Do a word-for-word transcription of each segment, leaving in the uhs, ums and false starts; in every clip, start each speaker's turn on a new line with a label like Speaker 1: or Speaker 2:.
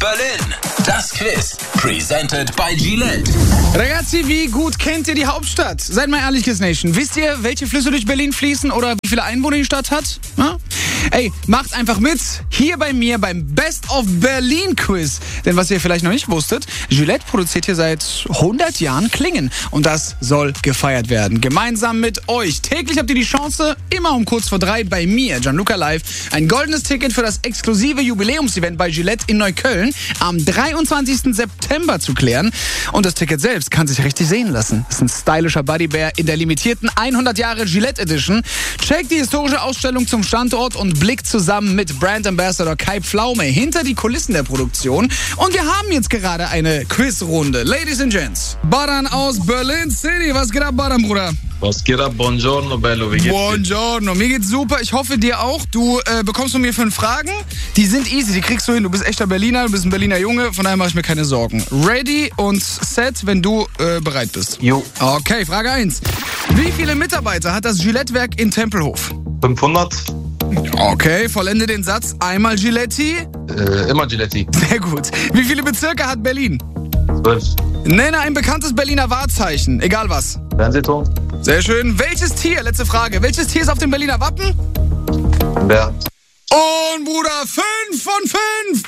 Speaker 1: Berlin. Das Quiz. Presented by Gillette.
Speaker 2: Ragazzi, wie gut kennt ihr die Hauptstadt? Seid mal ehrlich, Kiss Nation. Wisst ihr, welche Flüsse durch Berlin fließen oder wie viele Einwohner die Stadt hat? Na? Ey, macht einfach mit. Hier bei mir beim Best of Berlin Quiz. Denn was ihr vielleicht noch nicht wusstet, Gillette produziert hier seit hundert Jahren Klingen. Und das soll gefeiert werden. Gemeinsam mit euch. Täglich habt ihr die Chance, immer um kurz vor drei bei mir, Gianluca Live, ein goldenes Ticket für das exklusive Jubiläumsevent bei Gillette in Neukölln am dreiundzwanzigsten September zu klären. Und das Ticket selbst kann sich richtig sehen lassen. Das ist ein stylischer Bodybear in der limitierten hundert Jahre Gillette Edition. Checkt die historische Ausstellung zum Standort und blickt zusammen mit Brand Ambassador Kai Pflaume hinter die Kulissen der Produktion. Und wir haben jetzt gerade eine Quizrunde. Ladies and Gents, Baran aus Berlin City. Was geht ab, Baran, Bruder?
Speaker 3: Was geht ab? Buongiorno, Bello. Wie geht's dir?
Speaker 2: Buongiorno. Mir geht's super. Ich hoffe, dir auch. Du äh, bekommst von mir fünf Fragen. Die sind easy. Die kriegst du hin. Du bist echter Berliner. Du bist ein Berliner Junge. Von daher mache ich mir keine Sorgen. Ready und set, wenn du äh, bereit bist.
Speaker 3: Jo.
Speaker 2: Okay, Frage eins. Wie viele Mitarbeiter hat das Gillette-Werk in Tempelhof?
Speaker 3: fünfhundert.
Speaker 2: Okay, vollende den Satz. Einmal Giletti.
Speaker 3: Äh, immer Giletti.
Speaker 2: Sehr gut. Wie viele Bezirke hat Berlin?
Speaker 3: zwölf.
Speaker 2: Nenne ein bekanntes Berliner Wahrzeichen. Egal was.
Speaker 3: Fernsehturm.
Speaker 2: Sehr schön. Welches Tier, letzte Frage, welches Tier ist auf dem Berliner Wappen?
Speaker 3: Bär.
Speaker 2: Und Bruder, fünf von fünf.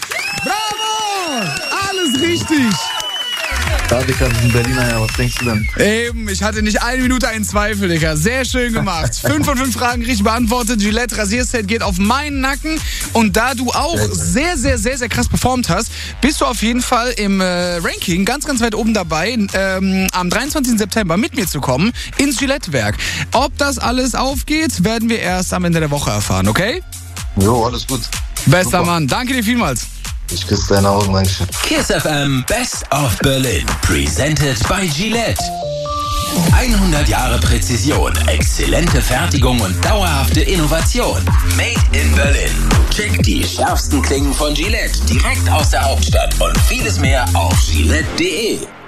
Speaker 2: Bravo! Alles richtig.
Speaker 3: Ja, Digga, das ist ein Berliner, ja. Was denkst du denn?
Speaker 2: Eben, ich hatte nicht eine Minute einen Zweifel, Digga. Sehr schön gemacht. Fünf von fünf Fragen richtig beantwortet. Gillette Rasierset geht auf meinen Nacken. Und da du auch sehr, sehr, sehr, sehr krass performt hast, bist du auf jeden Fall im äh, Ranking ganz, ganz weit oben dabei, ähm, am dreiundzwanzigsten September mit mir zu kommen ins Gillette-Werk. Ob das alles aufgeht, werden wir erst am Ende der Woche erfahren, okay?
Speaker 3: Jo, alles gut.
Speaker 2: Bester
Speaker 3: Super.
Speaker 2: Mann, danke dir vielmals.
Speaker 3: Ich küsse deine Augen, mein Schatz.
Speaker 1: Kiss F M Best of Berlin. Presented by Gillette. hundert Jahre Präzision, exzellente Fertigung und dauerhafte Innovation. Made in Berlin. Check die schärfsten Klingen von Gillette direkt aus der Hauptstadt und vieles mehr auf gillette punkt de.